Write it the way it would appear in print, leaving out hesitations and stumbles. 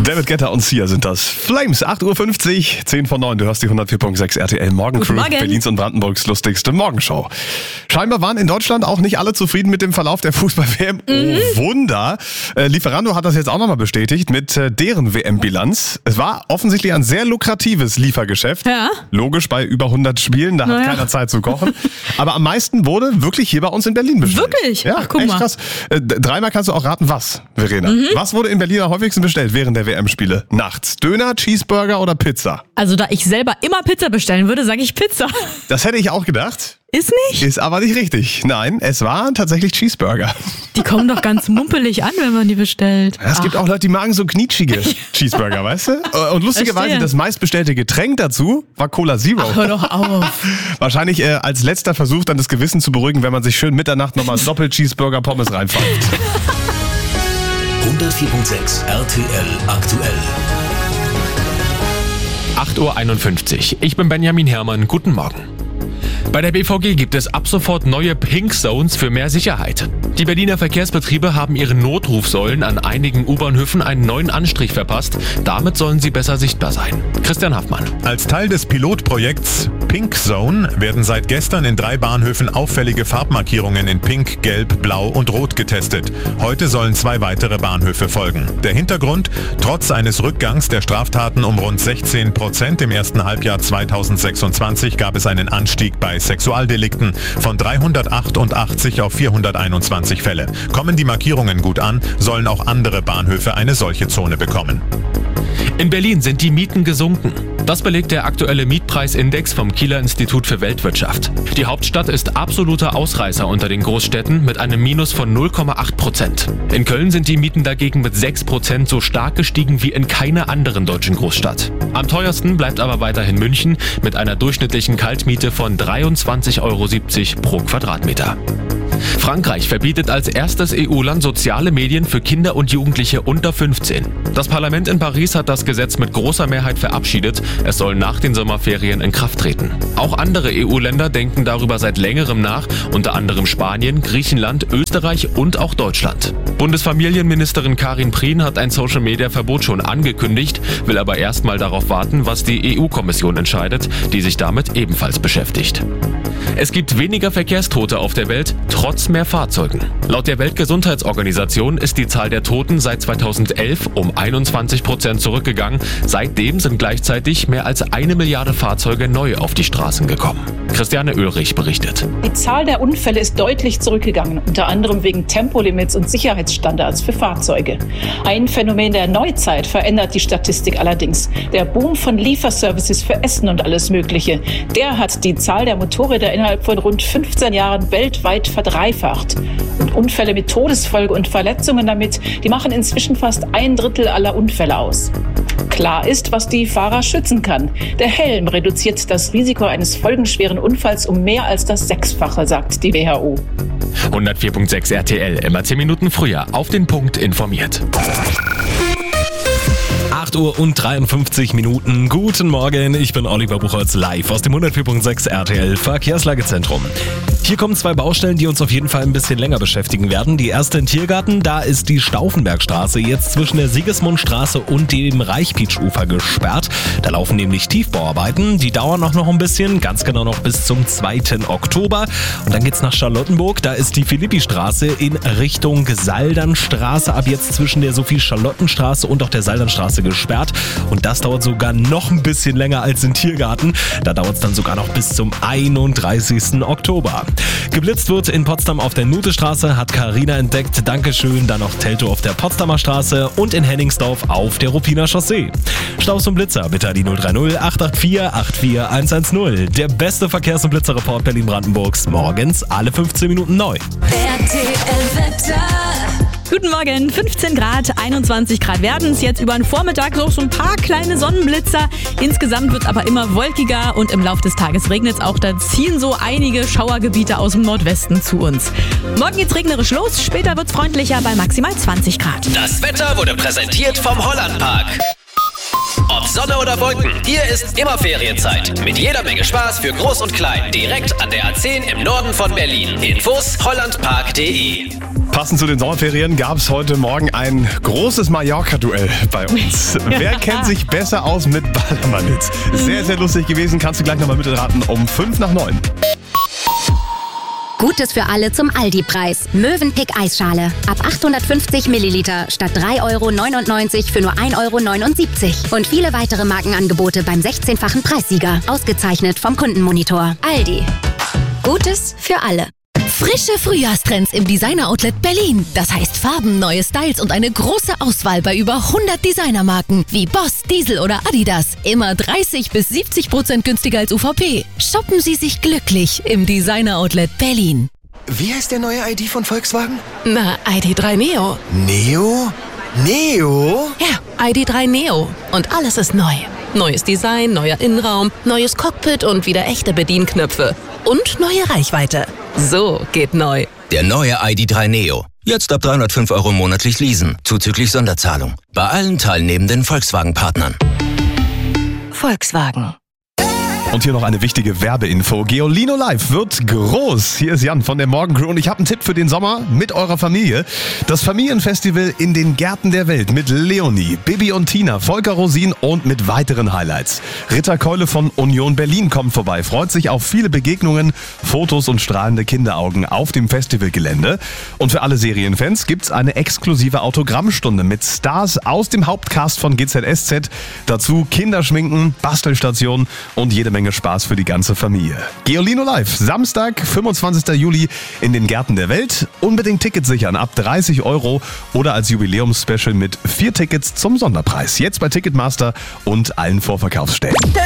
David Guetta und Sia sind das. Flames, 8.50 Uhr, 10 vor 9. Du hörst die 104.6 RTL Morgencrew, Berlins und Brandenburgs lustigste Morgenshow. Scheinbar waren in Deutschland auch nicht alle zufrieden mit dem Verlauf der Fußball-WM. Oh Wunder. Lieferando hat das jetzt auch nochmal bestätigt mit deren WM-Bilanz. Es war offensichtlich ein sehr lukratives Liefergeschäft. Ja. Logisch, bei über 100 Spielen, da hat keiner Zeit zu kochen. Aber am meisten wurde wirklich hier bei uns in Berlin bestellt. Wirklich? Ja, ach, guck echt mal. Krass. Dreimal kannst du auch raten, was, Verena. Was wurde in Berlin am häufigsten bestellt während der WM-Spiele? Nachts. Döner, Cheeseburger oder Pizza? Also da ich selber immer Pizza bestellen würde, sage ich Pizza. Das hätte ich auch gedacht. Ist nicht? Ist aber nicht richtig. Nein, es waren tatsächlich Cheeseburger. Die kommen doch ganz mumpelig an, wenn man die bestellt. Es gibt auch Leute, die magen so knitschige Cheeseburger, weißt du? Und lustigerweise, Verstehe. das meistbestellte Getränk dazu war Cola Zero. Ach, hör doch auf. Wahrscheinlich als letzter Versuch, dann das Gewissen zu beruhigen, wenn man sich schön Mitternacht nochmal Doppel-Cheeseburger Pommes reinpfeift. 104.6 RTL aktuell. 8.51 Uhr. Ich bin Benjamin Herrmann. Guten Morgen. Bei der BVG gibt es ab sofort neue Pink Zones für mehr Sicherheit. Die Berliner Verkehrsbetriebe haben ihren Notrufsäulen an einigen U-Bahnhöfen einen neuen Anstrich verpasst. Damit sollen sie besser sichtbar sein. Christian Haffmann. Als Teil des Pilotprojekts Pink Zone werden seit gestern in 3 Bahnhöfen auffällige Farbmarkierungen in Pink, Gelb, Blau und Rot getestet. Heute sollen 2 weitere Bahnhöfe folgen. Der Hintergrund? Trotz eines Rückgangs der Straftaten um rund 16% im ersten Halbjahr 2026 gab es einen Anstieg bei Sexualdelikten von 388 auf 421 Fälle. Kommen die Markierungen gut an, sollen auch andere Bahnhöfe eine solche Zone bekommen. In Berlin sind die Mieten gesunken. Das belegt der aktuelle Mietpreisindex vom Kieler Institut für Weltwirtschaft. Die Hauptstadt ist absoluter Ausreißer unter den Großstädten mit einem Minus von 0,8%. In Köln sind die Mieten dagegen mit 6% so stark gestiegen wie in keiner anderen deutschen Großstadt. Am teuersten bleibt aber weiterhin München mit einer durchschnittlichen Kaltmiete von 23,70 € pro Quadratmeter. Frankreich verbietet als erstes EU-Land soziale Medien für Kinder und Jugendliche unter 15. Das Parlament in Paris hat das Gesetz mit großer Mehrheit verabschiedet. Es soll nach den Sommerferien in Kraft treten. Auch andere EU-Länder denken darüber seit längerem nach, unter anderem Spanien, Griechenland, Österreich und auch Deutschland. Bundesfamilienministerin Karin Prien hat ein Social-Media-Verbot schon angekündigt, will aber erstmal darauf warten, was die EU-Kommission entscheidet, die sich damit ebenfalls beschäftigt. Es gibt weniger Verkehrstote auf der Welt, trotz mehr Fahrzeugen. Laut der Weltgesundheitsorganisation ist die Zahl der Toten seit 2011 um 21% zurückgegangen. Seitdem sind gleichzeitig mehr als 1 Milliarde Fahrzeuge neu auf die Straßen gekommen. Christiane Oehlrich berichtet. Die Zahl der Unfälle ist deutlich zurückgegangen, unter anderem wegen Tempolimits und Sicherheitsstandards für Fahrzeuge. Ein Phänomen der Neuzeit verändert die Statistik allerdings. Der Boom von Lieferservices für Essen und alles Mögliche, der hat die Zahl der Motorräder innerhalb von rund 15 Jahren weltweit verdreifacht. Und Unfälle mit Todesfolge und Verletzungen damit, die machen inzwischen fast 1/3 aller Unfälle aus. Klar ist, was die Fahrer schützen kann. Der Helm reduziert das Risiko eines folgenschweren Unfalls um mehr als das 6-fache, sagt die WHO. 104.6 RTL, immer 10 Minuten früher auf den Punkt informiert. 8:53 Uhr. Guten Morgen, ich bin Oliver Buchholz live aus dem 104.6 RTL Verkehrslagezentrum. Hier kommen 2 Baustellen, die uns auf jeden Fall ein bisschen länger beschäftigen werden. Die erste in Tiergarten, da ist die Stauffenbergstraße jetzt zwischen der Sigismundstraße und dem Reichpietsch-Ufer gesperrt. Da laufen nämlich Tiefbauarbeiten, die dauern auch noch ein bisschen, ganz genau noch bis zum 2. Oktober. Und dann geht's nach Charlottenburg, da ist die Philippi-Straße in Richtung Saldernstraße ab jetzt zwischen der Sophie-Charlottenstraße und auch der Saldernstraße gesperrt. Und das dauert sogar noch ein bisschen länger als in Tiergarten. Da dauert es dann sogar noch bis zum 31. Oktober. Geblitzt wird in Potsdam auf der Nutestraße, hat Carina entdeckt. Dankeschön. Dann noch Teltow auf der Potsdamer Straße und in Henningsdorf auf der Ruppiner Chaussee. Staus und Blitzer bitte an die 030 884 84110. Der beste Verkehrs- und Blitzerreport Berlin-Brandenburgs. Morgens alle 15 Minuten neu. Guten Morgen, 15 Grad, 21 Grad werden es jetzt über den Vormittag, so ein paar kleine Sonnenblitzer. Insgesamt wird es aber immer wolkiger und im Laufe des Tages regnet es auch. Da ziehen so einige Schauergebiete aus dem Nordwesten zu uns. Morgen geht's regnerisch los, später wird es freundlicher bei maximal 20 Grad. Das Wetter wurde präsentiert vom Hollandpark. Ob Sonne oder Wolken, hier ist immer Ferienzeit. Mit jeder Menge Spaß für Groß und Klein. Direkt an der A10 im Norden von Berlin. Infos hollandpark.de. Passend zu den Sommerferien gab es heute Morgen ein großes Mallorca-Duell bei uns. Wer kennt sich besser aus mit Ballermann-Hits? Sehr, sehr lustig gewesen. Kannst du gleich nochmal mitraten um 8:55. Gutes für alle zum Aldi-Preis. Mövenpick Eisschale. Ab 850 Milliliter statt 3,99 € für nur 1,79 € Und viele weitere Markenangebote beim 16-fachen Preissieger. Ausgezeichnet vom Kundenmonitor. Aldi. Gutes für alle. Frische Frühjahrstrends im Designer-Outlet Berlin. Das heißt Farben, neue Styles und eine große Auswahl bei über 100 Designermarken wie Boss, Diesel oder Adidas. Immer 30-70% günstiger als UVP. Shoppen Sie sich glücklich im Designer-Outlet Berlin. Wie heißt der neue ID von Volkswagen? Na, ID.3 Neo. Neo? Neo? Ja, ID.3 Neo. Und alles ist neu. Neues Design, neuer Innenraum, neues Cockpit und wieder echte Bedienknöpfe. Und neue Reichweite. So geht neu. Der neue ID.3 Neo. Jetzt ab 305 € monatlich leasen, zuzüglich Sonderzahlung. Bei allen teilnehmenden Volkswagen-Partnern. Volkswagen. Und hier noch eine wichtige Werbeinfo. Geolino Live wird groß. Hier ist Jan von der Morgencrew und ich habe einen Tipp für den Sommer mit eurer Familie. Das Familienfestival in den Gärten der Welt mit Leonie, Bibi und Tina, Volker Rosin und mit weiteren Highlights. Ritter Keule von Union Berlin kommt vorbei, freut sich auf viele Begegnungen, Fotos und strahlende Kinderaugen auf dem Festivalgelände. Und für alle Serienfans gibt's eine exklusive Autogrammstunde mit Stars aus dem Hauptcast von GZSZ. Dazu Kinderschminken, Bastelstation und jede Menge Spaß für die ganze Familie. Geolino Live, Samstag, 25. Juli in den Gärten der Welt. Unbedingt Tickets sichern ab 30 € oder als Jubiläumsspecial mit 4 Tickets zum Sonderpreis. Jetzt bei Ticketmaster und allen Vorverkaufsstellen.